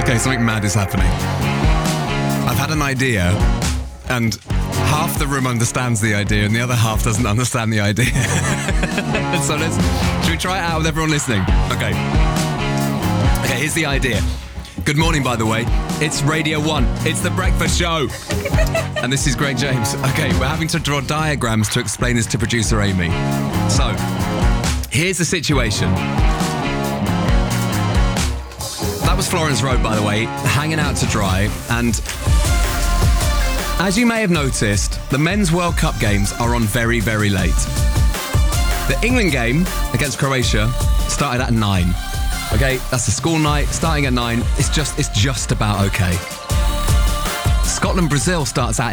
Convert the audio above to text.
Okay, something mad is happening. I've had an idea, and half the room understands the idea, and the other half doesn't understand the idea. So should we try it out with everyone listening? Okay, here's the idea. Good morning, by the way. It's Radio 1. It's The Breakfast Show. And this is Greg James. Okay, we're having to draw diagrams to explain this to producer Amy. So, here's the situation. That was Florence Road, by the way, hanging out to dry. And as you may have noticed, the Men's World Cup games are on very, very late. The England game against Croatia started at 9. Okay, that's a school night, starting at 9. It's just about okay. Scotland-Brazil starts at